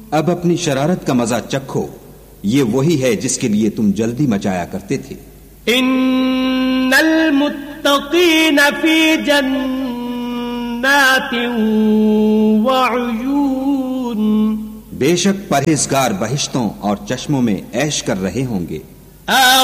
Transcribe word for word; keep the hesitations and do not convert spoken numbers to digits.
अब अपनी शरारत का मजा चखो, ये वही है जिसके लिए तुम जल्दी मचाया करते थे। इन्नल मुत्तकीन फी जन्नातिन व उयून, बेशक परहेजगार बहिश्तों और चश्मों में ऐश कर रहे होंगे।